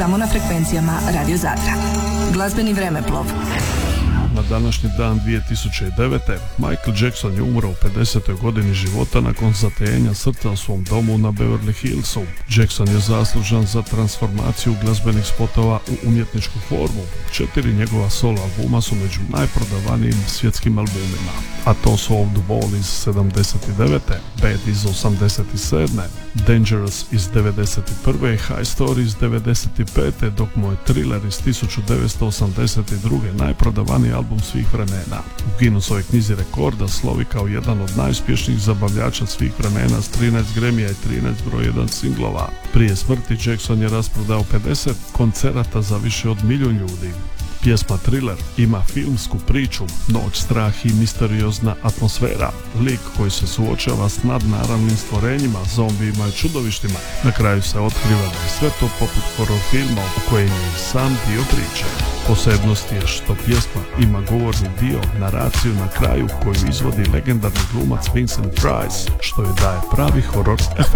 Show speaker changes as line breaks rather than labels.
samo na frekvencijama Radio Zadra. Glazbeni vremeplov.
Na današnji dan 2009. Michael Jackson je umro u 50. godini života nakon zatajenja srca u svom domu na Beverly Hillsu. Jackson je zaslužan za transformaciju glazbenih spotova u umjetničku formu. 4 njegova solo albuma su među najprodavanijim svjetskim albumima, a to su Off the Wall iz 79. Bad iz 87. Dangerous iz 91. i High Story iz 95. dok mu je Thriller iz 1982. najprodavaniji album svih vremena. U Guinnessovoj knjizi rekorda slovi kao jedan od najuspješnijih zabavljača svih vremena s 13 Grammyja i 13 broj 1 singlova. Prije smrti Jackson je rasprodao 50 koncerata za više od 1 milijun ljudi. Pjesma Thriller ima filmsku priču, noć, strah i misteriozna atmosfera. Lik koji se suočava s nadnaravnim stvorenjima, zombijima i čudovištima. Na kraju se otkriva da je sve to poput horror filma u kojem je i sam dio priče. Posebnost je što pjesma ima govorni dio, naraciju na kraju koju izvodi legendarni glumac Vincent Price, što je daje pravi horror efekt.